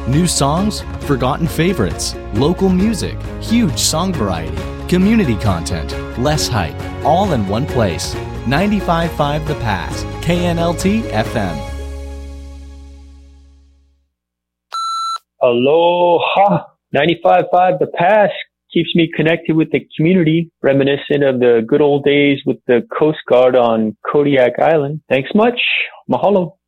New songs, forgotten favorites, local music, huge song variety, community content, less hype, all in one place. 95.5 The Pass, KNLT FM. Aloha! 95.5 The Pass keeps me connected with the community, reminiscent of the good old days with the Coast Guard on Kodiak Island. Thanks much. Mahalo.